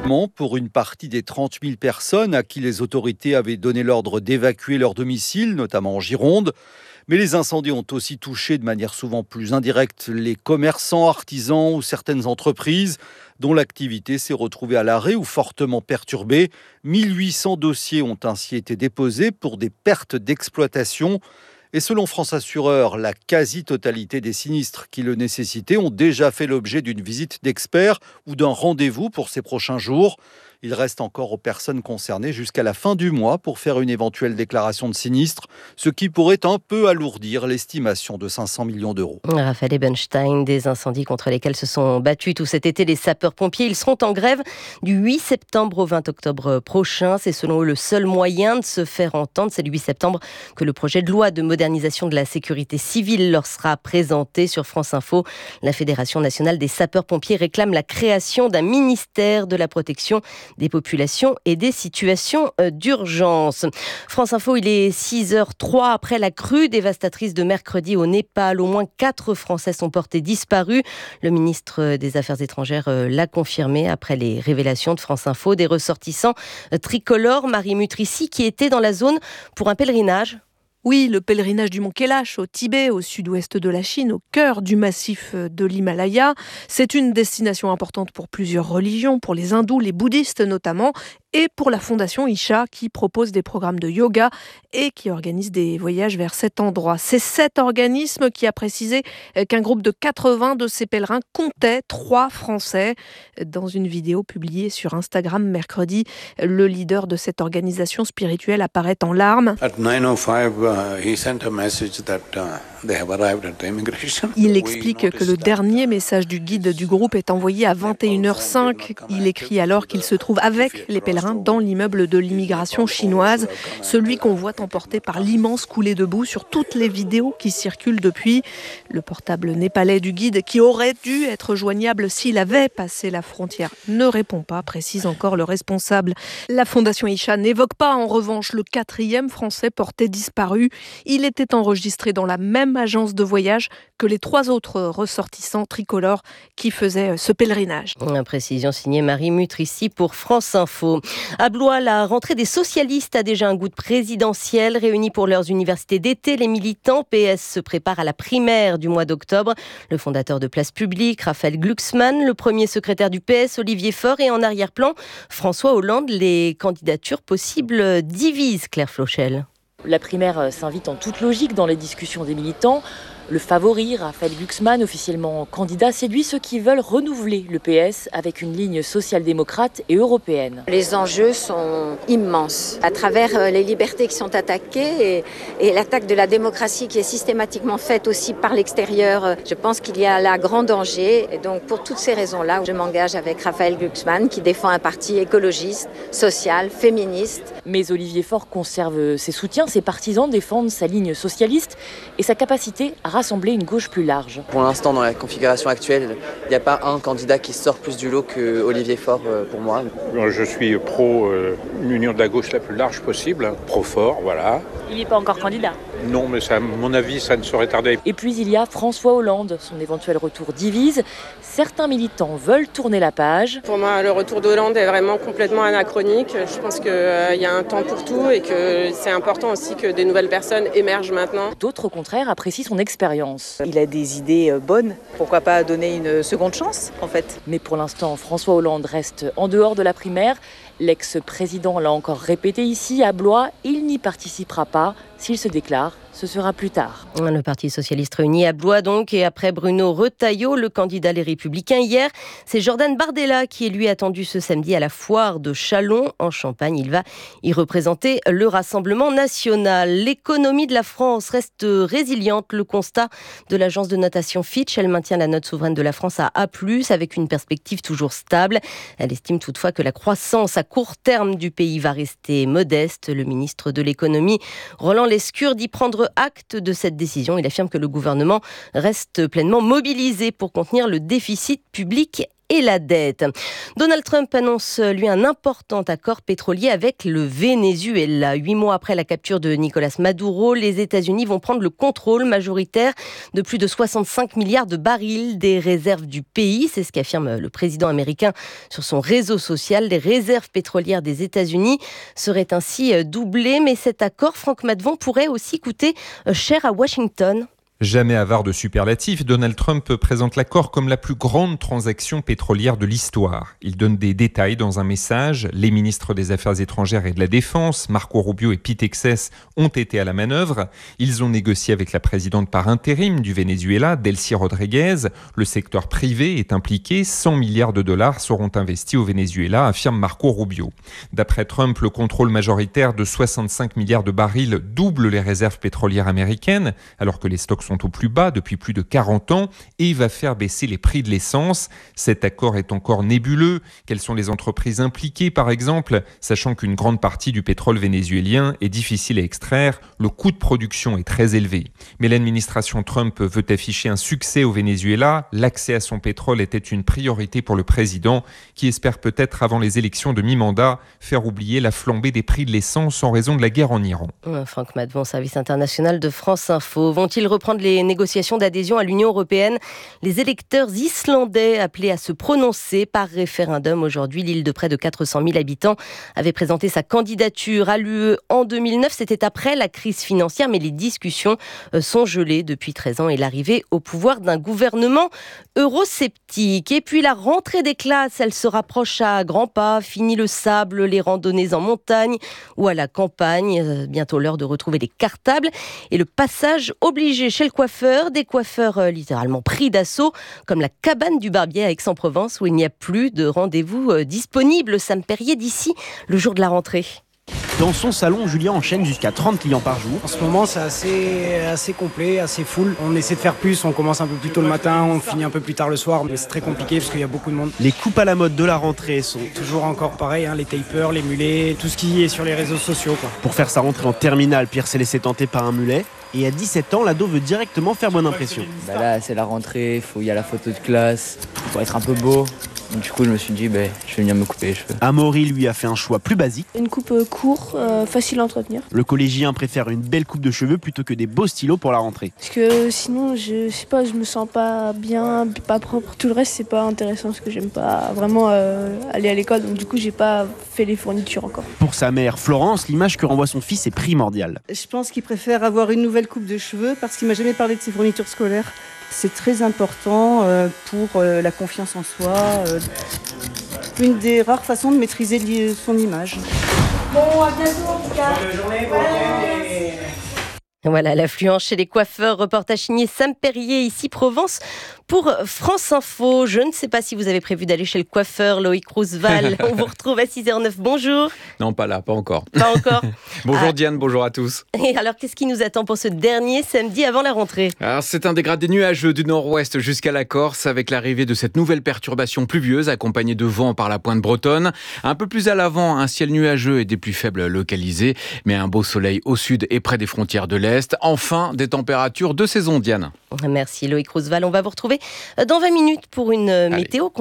Pour une partie des 30 000 personnes à qui les autorités avaient donné l'ordre d'évacuer leur domicile, notamment en Gironde. Mais les incendies ont aussi touché de manière souvent plus indirecte les commerçants, artisans ou certaines entreprises dont l'activité s'est retrouvée à l'arrêt ou fortement perturbée. 1800 dossiers ont ainsi été déposés pour des pertes d'exploitation. Et selon France Assureur, la quasi-totalité des sinistres qui le nécessitaient ont déjà fait l'objet d'une visite d'experts ou d'un rendez-vous pour ces prochains jours. Il reste encore aux personnes concernées jusqu'à la fin du mois pour faire une éventuelle déclaration de sinistre, ce qui pourrait un peu alourdir l'estimation de 500 millions d'euros. Raphaël Ebenstein, des incendies contre lesquels se sont battus tout cet été les sapeurs-pompiers. Ils seront en grève du 8 septembre au 20 octobre prochain. C'est selon eux le seul moyen de se faire entendre. C'est le 8 septembre que le projet de loi de modernisation de la sécurité civile leur sera présenté sur France Info. La Fédération nationale des sapeurs-pompiers réclame la création d'un ministère de la protection des populations et des situations d'urgence. France Info, il est 6h03 après la crue dévastatrice de mercredi au Népal. Au moins 4 Français sont portés disparus. Le ministre des Affaires étrangères l'a confirmé après les révélations de France Info. Des ressortissants tricolores, Marie Mutrici, qui étaient dans la zone pour un pèlerinage. Oui, le pèlerinage du mont Kailash au Tibet, au sud-ouest de la Chine, au cœur du massif de l'Himalaya. C'est une destination importante pour plusieurs religions, pour les hindous, les bouddhistes notamment, et pour la fondation Isha qui propose des programmes de yoga et qui organise des voyages vers cet endroit. C'est cet organisme qui a précisé qu'un groupe de 80 de ces pèlerins comptait 3 Français. Dans une vidéo publiée sur Instagram mercredi, le leader de cette organisation spirituelle apparaît en larmes. Il explique que le dernier message du guide du groupe est envoyé à 21h05. Il écrit alors qu'il se trouve avec les pèlerins dans l'immeuble de l'immigration chinoise, celui qu'on voit emporté par l'immense coulée de boue sur toutes les vidéos qui circulent depuis. Le portable népalais du guide, qui aurait dû être joignable s'il avait passé la frontière, ne répond pas, précise encore le responsable. La fondation Isha n'évoque pas en revanche le 4e Français porté disparu. Il était enregistré dans la même agence de voyage que les 3 autres ressortissants tricolores qui faisaient ce pèlerinage. Une précision signée Marie Mutrici pour France Info. À Blois, la rentrée des socialistes a déjà un goût de présidentiel. Réunis pour leurs universités d'été, les militants PS se préparent à la primaire du mois d'octobre. Le fondateur de Place Publique, Raphaël Glucksmann, le premier secrétaire du PS, Olivier Faure, et en arrière-plan, François Hollande. Les candidatures possibles divisent, Claire Flochel. La primaire s'invite en toute logique dans les discussions des militants. Le favori, Raphaël Glucksmann, officiellement candidat, séduit ceux qui veulent renouveler le PS avec une ligne social-démocrate et européenne. Les enjeux sont immenses. À travers les libertés qui sont attaquées et l'attaque de la démocratie qui est systématiquement faite aussi par l'extérieur, je pense qu'il y a là grand danger. Et donc pour toutes ces raisons-là, je m'engage avec Raphaël Glucksmann qui défend un parti écologiste, social, féministe. Mais Olivier Faure conserve ses soutiens, ses partisans défendent sa ligne socialiste et sa capacité à rassembler une gauche plus large. Pour l'instant, dans la configuration actuelle, il n'y a pas un candidat qui sort plus du lot que Olivier Faure pour moi. Je suis pro l'union de la gauche la plus large possible, pro Faure, voilà. Il n'est pas encore candidat. Non, mais ça, à mon avis, ça ne saurait tarder. Et puis il y a François Hollande. Son éventuel retour divise. Certains militants veulent tourner la page. Pour moi, le retour d'Hollande est vraiment complètement anachronique. Je pense qu'il y a un temps pour tout et que c'est important aussi que des nouvelles personnes émergent maintenant. D'autres, au contraire, apprécient son expérience. Il a des idées bonnes. Pourquoi pas donner une seconde chance, en fait. Mais pour l'instant, François Hollande reste en dehors de la primaire. L'ex-président l'a encore répété ici, à Blois. Il n'y participera pas. S'il se déclare, ce sera plus tard. Le Parti socialiste réuni à Blois donc, et après Bruno Retailleau, le candidat Les Républicains hier, c'est Jordan Bardella qui est lui attendu ce samedi à la foire de Châlons en Champagne. Il va y représenter le Rassemblement national. L'économie de la France reste résiliente. Le constat de l'agence de notation Fitch, elle maintient la note souveraine de la France à A+, avec une perspective toujours stable. Elle estime toutefois que la croissance à court terme du pays va rester modeste. Le ministre de l'économie, Roland Lescure, dit prendre acte de cette décision. Il affirme que le gouvernement reste pleinement mobilisé pour contenir le déficit public et la dette. Donald Trump annonce, lui, un important accord pétrolier avec le Venezuela. 8 mois après la capture de Nicolás Maduro, les États-Unis vont prendre le contrôle majoritaire de plus de 65 milliards de barils des réserves du pays. C'est ce qu'affirme le président américain sur son réseau social. Les réserves pétrolières des États-Unis seraient ainsi doublées. Mais cet accord, Franck Maddevon, pourrait aussi coûter cher à Washington. Jamais avare de superlatifs, Donald Trump présente l'accord comme la plus grande transaction pétrolière de l'histoire. Il donne des détails dans un message. Les ministres des Affaires étrangères et de la Défense, Marco Rubio et Pete Hexes, ont été à la manœuvre. Ils ont négocié avec la présidente par intérim du Venezuela, Delcy Rodriguez. Le secteur privé est impliqué. 100 milliards de dollars seront investis au Venezuela, affirme Marco Rubio. D'après Trump, le contrôle majoritaire de 65 milliards de barils double les réserves pétrolières américaines, alors que les stocks sont au plus bas depuis plus de 40 ans et va faire baisser les prix de l'essence. Cet accord est encore nébuleux. Quelles sont les entreprises impliquées, par exemple, sachant qu'une grande partie du pétrole vénézuélien est difficile à extraire, le coût de production est très élevé. Mais l'administration Trump veut afficher un succès au Venezuela. L'accès à son pétrole était une priorité pour le président, qui espère peut-être, avant les élections de mi-mandat, faire oublier la flambée des prix de l'essence en raison de la guerre en Iran. Franck Maddevon, service international de France Info. Vont-ils reprendre les négociations d'adhésion à l'Union européenne? Les électeurs islandais appelés à se prononcer par référendum aujourd'hui. L'île de près de 400 000 habitants avait présenté sa candidature à l'UE en 2009. C'était après la crise financière, mais les discussions sont gelées depuis 13 ans et l'arrivée au pouvoir d'un gouvernement eurosceptique. Et puis la rentrée des classes, elle se rapproche à grands pas. Fini le sable, les randonnées en montagne ou à la campagne. Bientôt l'heure de retrouver les cartables et le passage obligé chez le coiffeur, des coiffeurs littéralement pris d'assaut, comme la cabane du barbier à Aix-en-Provence où il n'y a plus de rendez-vous disponibles. Sam Perrier d'ici, le jour de la rentrée. Dans son salon, Julien enchaîne jusqu'à 30 clients par jour. En ce moment, c'est assez complet, assez full. On essaie de faire plus, on commence un peu plus tôt le matin, on finit un peu plus tard le soir, mais c'est très compliqué parce qu'il y a beaucoup de monde. Les coupes à la mode de la rentrée sont toujours encore pareil, les tapers, les mulets, tout ce qui est sur les réseaux sociaux. Pour faire sa rentrée en terminale, Pierre s'est laissé tenter par un mulet. Et à 17 ans, l'ado veut directement faire bonne impression. Là, c'est la rentrée, il y a la photo de classe, il faut être un peu beau. Du coup, je me suis dit, je vais venir me couper les cheveux. Amaury, lui, a fait un choix plus basique. Une coupe courte, facile à entretenir. Le collégien préfère une belle coupe de cheveux plutôt que des beaux stylos pour la rentrée. Parce que sinon, je sais pas, je me sens pas bien, pas propre. Tout le reste, c'est pas intéressant parce que j'aime pas vraiment aller à l'école. Donc du coup, j'ai pas fait les fournitures encore. Pour sa mère, Florence, l'image que renvoie son fils est primordiale. Je pense qu'il préfère avoir une nouvelle coupe de cheveux parce qu'il m'a jamais parlé de ses fournitures scolaires. C'est très important pour la confiance en soi. Une des rares façons de maîtriser son image. Bon, à bientôt en tout cas. Bonne journée, bon week-end. Voilà, l'affluence chez les coiffeurs. Reportage signé Sam Perrier, ici Provence, pour France Info. Je ne sais pas si vous avez prévu d'aller chez le coiffeur, Loïc Roosevelt. On vous retrouve à 6h09. Bonjour. Non, pas là, pas encore. Pas encore. Bonjour Diane, bonjour à tous. Et alors, qu'est-ce qui nous attend pour ce dernier samedi avant la rentrée ? Alors, c'est un dégradé nuageux du nord-ouest jusqu'à la Corse, avec l'arrivée de cette nouvelle perturbation pluvieuse, accompagnée de vent par la pointe bretonne. Un peu plus à l'avant, un ciel nuageux et des pluies faibles localisées, mais un beau soleil au sud et près des frontières de l'Est. Enfin, des températures de saison, Diane. Merci Loïc Roosevelt. On va vous retrouver dans 20 minutes pour une météo